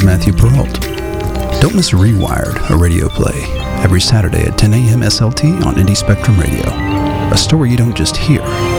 Matthew Peralt. Don't miss Rewired, a radio play, every Saturday at 10 a.m. SLT on Indie Spectrum Radio. A story you don't just hear,